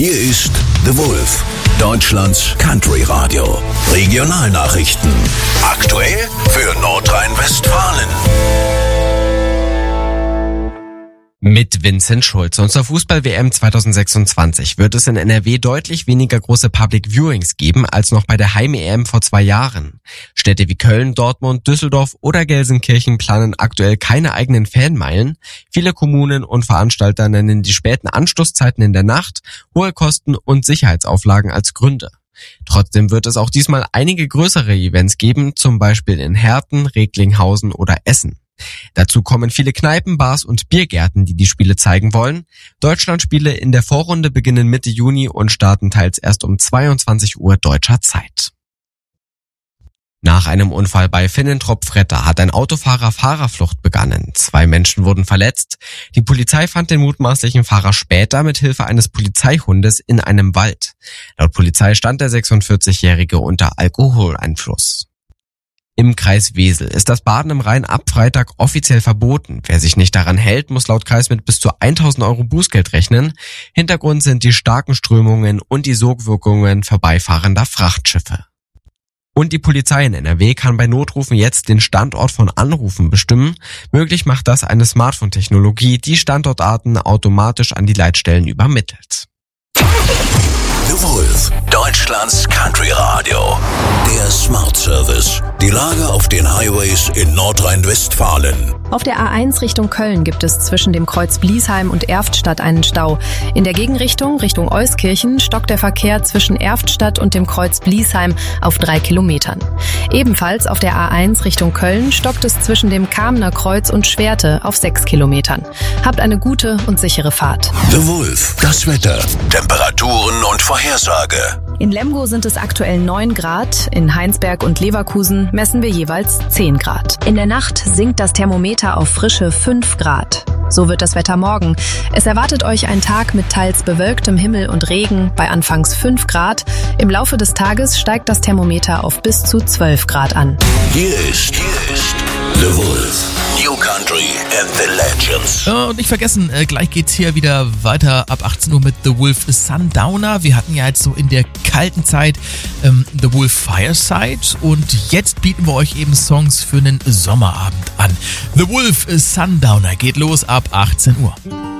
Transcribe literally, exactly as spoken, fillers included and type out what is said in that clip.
Hier ist The Wolf, Deutschlands Country Radio. Regionalnachrichten. Aktuell für Nordrhein-Westfalen. Mit Vincent Schulze. Und zur Fußball-W M zwanzig sechsundzwanzig wird es in N R W deutlich weniger große Public Viewings geben als noch bei der Heim-E M vor zwei Jahren. Städte wie Köln, Dortmund, Düsseldorf oder Gelsenkirchen planen aktuell keine eigenen Fanmeilen. Viele Kommunen und Veranstalter nennen die späten Anstoßzeiten in der Nacht, hohe Kosten und Sicherheitsauflagen als Gründe. Trotzdem wird es auch diesmal einige größere Events geben, zum Beispiel in Herten, Recklinghausen oder Essen. Dazu kommen viele Kneipen, Bars und Biergärten, die die Spiele zeigen wollen. Deutschlandspiele in der Vorrunde beginnen Mitte Juni und starten teils erst um zweiundzwanzig Uhr deutscher Zeit. Nach einem Unfall bei Finnentrop-Fretter hat ein Autofahrer Fahrerflucht begangen. Zwei Menschen wurden verletzt. Die Polizei fand den mutmaßlichen Fahrer später mit Hilfe eines Polizeihundes in einem Wald. Laut Polizei stand der sechsundvierzigjährige unter Alkoholeinfluss. Im Kreis Wesel ist das Baden im Rhein ab Freitag offiziell verboten. Wer sich nicht daran hält, muss laut Kreis mit bis zu tausend Euro Bußgeld rechnen. Hintergrund sind die starken Strömungen und die Sogwirkungen vorbeifahrender Frachtschiffe. Und die Polizei in N R W kann bei Notrufen jetzt den Standort von Anrufen bestimmen. Möglich macht das eine Smartphone-Technologie, die Standortarten automatisch an die Leitstellen übermittelt. The Wolf, Deutschlands Country Radio. Der Smart Service. Die Lage auf den Highways in Nordrhein-Westfalen. Auf der A eins Richtung Köln gibt es zwischen dem Kreuz Bliesheim und Erftstadt einen Stau. In der Gegenrichtung, Richtung Euskirchen, stockt der Verkehr zwischen Erftstadt und dem Kreuz Bliesheim auf drei Kilometern. Ebenfalls auf der A eins Richtung Köln stockt es zwischen dem Kamener Kreuz und Schwerte auf sechs Kilometern. Habt eine gute und sichere Fahrt. The Wolf, das Wetter, Temperaturen und Vorhersage. In Lemgo sind es aktuell neun Grad, in Heinsberg und Leverkusen messen wir jeweils zehn Grad. In der Nacht sinkt das Thermometer auf frische fünf Grad. So wird das Wetter morgen. Es erwartet euch ein Tag mit teils bewölktem Himmel und Regen bei anfangs fünf Grad. Im Laufe des Tages steigt das Thermometer auf bis zu zwölf Grad an. Hier ist, hier ist The Wolf. New Country and the Legends. Ja, und nicht vergessen, äh, gleich geht's hier wieder weiter ab achtzehn Uhr mit The Wolf Sundowner. Wir hatten ja jetzt so in der kalten Zeit ähm, The Wolf Fireside und jetzt bieten wir euch eben Songs für einen Sommerabend an. The Wolf Sundowner geht los ab achtzehn Uhr.